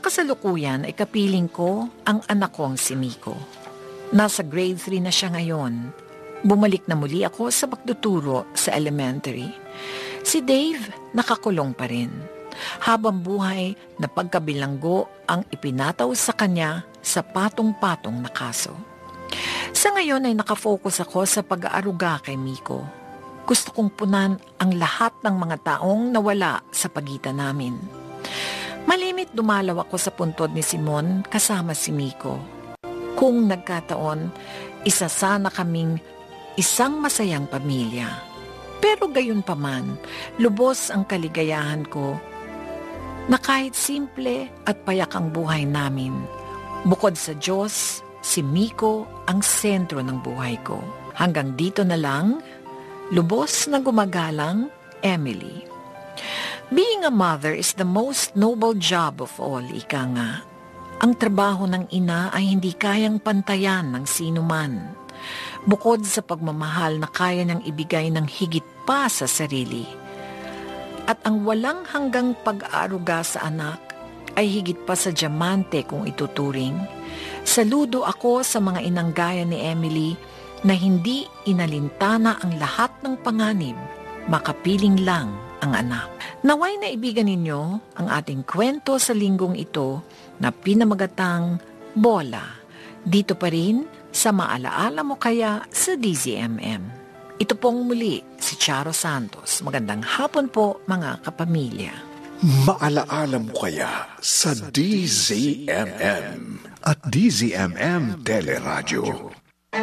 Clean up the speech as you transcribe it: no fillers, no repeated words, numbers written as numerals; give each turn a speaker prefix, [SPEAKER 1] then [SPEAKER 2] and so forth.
[SPEAKER 1] kasalukuyan ay kapiling ko ang anak kong si Miko. Nasa grade 3 na siya ngayon. Bumalik na muli ako sa pagtuturo sa elementary. Si Dave nakakulong pa rin. Habang buhay na pagkabilanggo ang ipinataw sa kanya sa patong-patong na kaso. Sa ngayon ay nakafocus ako sa pag-aaruga kay Miko. Gusto kong punan ang lahat ng mga taong nawala sa pagitan namin. Malimit dumalaw ako sa puntod ni Simon kasama si Miko. Kung nagkataon, isa sana kaming isang masayang pamilya. Pero gayon pa man, lubos ang kaligayahan ko na kahit simple at payak ang buhay namin. Bukod sa Diyos, si Miko ang sentro ng buhay ko. Hanggang dito na lang, lubos na gumagalang, Emily. Being a mother is the most noble job of all, ika nga. Ang trabaho ng ina ay hindi kayang pantayan ng sino man. Bukod sa pagmamahal na kaya niyang ibigay ng higit pa sa sarili. At ang walang hanggang pag-aaruga sa anak ay higit pa sa diamante kung ituturing. Saludo ako sa mga inang gaya ni Emily na hindi inalintana ang lahat ng panganib, makapiling lang ang anak. Naway na ibigan ninyo ang ating kwento sa linggong ito na pinamagatang Bola. Dito pa rin sa Maalaala Mo Kaya sa DZMM. Ito pong muli si Charo Santos. Magandang hapon po mga kapamilya.
[SPEAKER 2] Maalaala Mo Kaya sa DZMM at DZMM Teleradyo.